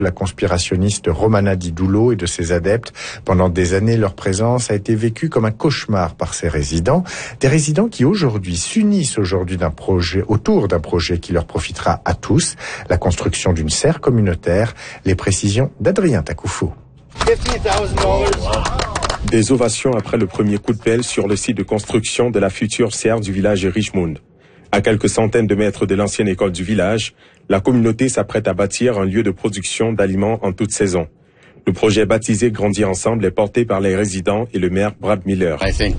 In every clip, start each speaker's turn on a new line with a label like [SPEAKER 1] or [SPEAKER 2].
[SPEAKER 1] La conspirationniste Romana Didulo et de ses adeptes. Pendant des années, leur présence a été vécue comme un cauchemar par ses résidents. Des résidents qui aujourd'hui s'unissent autour d'un projet qui leur profitera à tous. La construction d'une serre communautaire. Les précisions d'Adrien Takoufo.
[SPEAKER 2] Des ovations après le premier coup de pelle sur le site de construction de la future serre du village Richmond. À quelques centaines de mètres de l'ancienne école du village, la communauté s'apprête à bâtir un lieu de production d'aliments en toute saison. Le projet baptisé Grandir ensemble est porté par les résidents et le maire Brad Miller.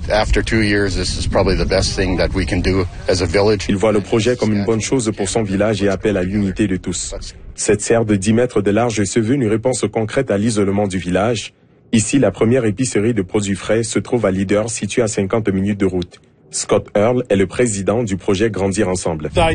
[SPEAKER 2] Il voit le projet comme une bonne chose pour son village et appelle à l'unité de tous. Cette serre de 10 mètres de large se veut une réponse concrète à l'isolement du village. Ici, la première épicerie de produits frais se trouve à Leader, située à 50 minutes de route. Scott Earle est le président du projet Grandir Ensemble. Il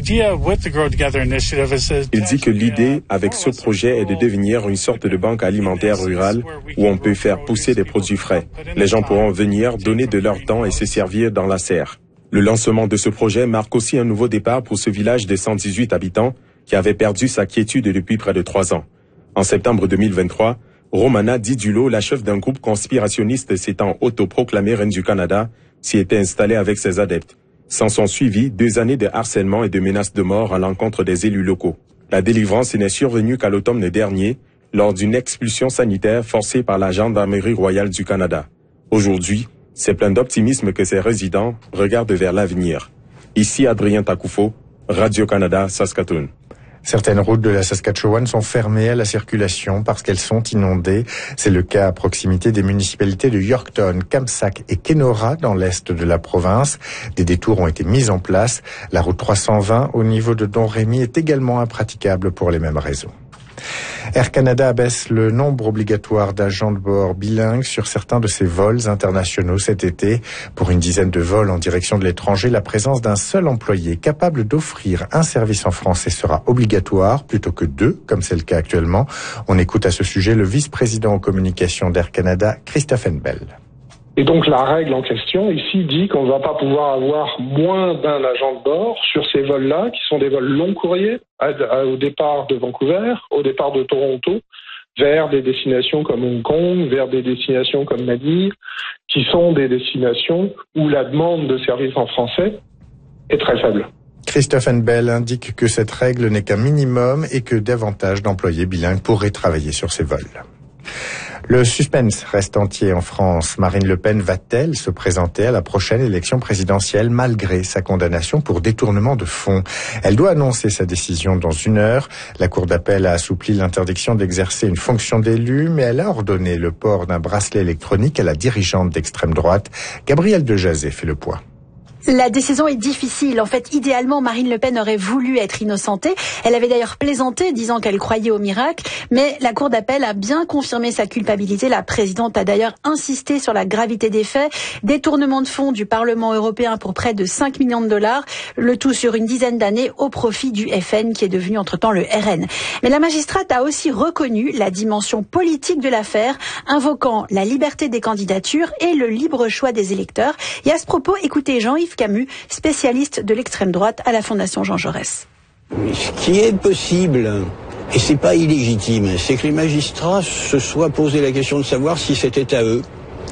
[SPEAKER 2] dit que l'idée avec ce projet est de devenir une sorte de banque alimentaire rurale où on peut faire pousser des produits frais. Les gens pourront venir donner de leur temps et se servir dans la serre. Le lancement de ce projet marque aussi un nouveau départ pour ce village de 118 habitants qui avait perdu sa quiétude depuis près de 3 ans. En septembre 2023, Romana Didulo, la chef d'un groupe conspirationniste s'étant autoproclamée reine du Canada, s'y était installée avec ses adeptes. S'en sont suivis 2 années de harcèlement et de menaces de mort à l'encontre des élus locaux. La délivrance n'est survenue qu'à l'automne dernier, lors d'une expulsion sanitaire forcée par la Gendarmerie royale du Canada. Aujourd'hui, c'est plein d'optimisme que ces résidents regardent vers l'avenir. Ici Adrien Takoufo, Radio-Canada, Saskatoon.
[SPEAKER 1] Certaines routes de la Saskatchewan sont fermées à la circulation parce qu'elles sont inondées. C'est le cas à proximité des municipalités de Yorkton, Kamsack et Kenora dans l'est de la province. Des détours ont été mis en place. La route 320 au niveau de Domrémy est également impraticable pour les mêmes raisons. Air Canada abaisse le nombre obligatoire d'agents de bord bilingues sur certains de ses vols internationaux cet été. Pour une dizaine de vols en direction de l'étranger, la présence d'un seul employé capable d'offrir un service en français sera obligatoire plutôt que 2, comme c'est le cas actuellement. On écoute à ce sujet le vice-président aux communications d'Air Canada, Christophe Bell.
[SPEAKER 3] Et donc la règle en question ici dit qu'on ne va pas pouvoir avoir moins d'un agent de bord sur ces vols-là, qui sont des vols long courriers, au départ de Vancouver, au départ de Toronto, vers des destinations comme Hong Kong, vers des destinations comme Manille, qui sont des destinations où la demande de services en français est très faible.
[SPEAKER 1] Christophe Bell indique que cette règle n'est qu'un minimum et que davantage d'employés bilingues pourraient travailler sur ces vols. Le suspense reste entier en France. Marine Le Pen va-t-elle se présenter à la prochaine élection présidentielle malgré sa condamnation pour détournement de fonds? Elle doit annoncer sa décision dans 1 heure. La Cour d'appel a assoupli l'interdiction d'exercer une fonction d'élu, mais elle a ordonné le port d'un bracelet électronique à la dirigeante d'extrême droite. Gabrielle Dejazet fait le point.
[SPEAKER 4] La décision est difficile. En fait, idéalement, Marine Le Pen aurait voulu être innocentée. Elle avait d'ailleurs plaisanté, disant qu'elle croyait au miracle. Mais la Cour d'appel a bien confirmé sa culpabilité. La présidente a d'ailleurs insisté sur la gravité des faits. Détournement de fonds du Parlement européen pour près de 5 millions de dollars. Le tout sur une dizaine d'années au profit du FN qui est devenu entre-temps le RN. Mais la magistrate a aussi reconnu la dimension politique de l'affaire, invoquant la liberté des candidatures et le libre choix des électeurs. Et à ce propos, écoutez Jean-Yves Camus, spécialiste de l'extrême droite à la Fondation Jean Jaurès.
[SPEAKER 5] Ce qui est possible, et c'est pas illégitime, c'est que les magistrats se soient posé la question de savoir si c'était à eux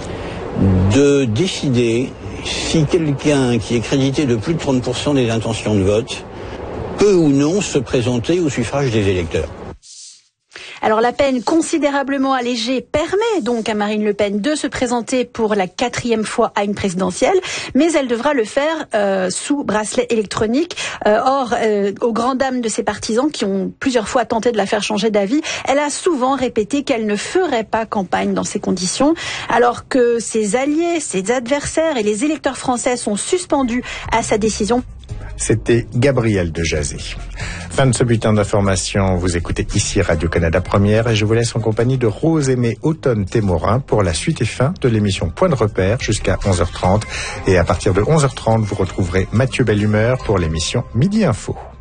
[SPEAKER 5] de décider si quelqu'un qui est crédité de plus de 30% des intentions de vote peut ou non se présenter au suffrage des électeurs.
[SPEAKER 4] Alors la peine considérablement allégée permet donc à Marine Le Pen de se présenter pour la 4e fois à une présidentielle, mais elle devra le faire sous bracelet électronique. Or, aux grandes dames de ses partisans qui ont plusieurs fois tenté de la faire changer d'avis, elle a souvent répété qu'elle ne ferait pas campagne dans ces conditions, alors que ses alliés, ses adversaires et les électeurs français sont suspendus à sa décision.
[SPEAKER 1] C'était Gabrielle Dejazet. Fin de ce bulletin d'information. Vous écoutez ici Radio-Canada Première et je vous laisse en compagnie de Rose-Aimée Automne-Témorin pour la suite et fin de l'émission Point de repère jusqu'à 11h30. Et à partir de 11h30, vous retrouverez Mathieu Bellumeur pour l'émission Midi Info.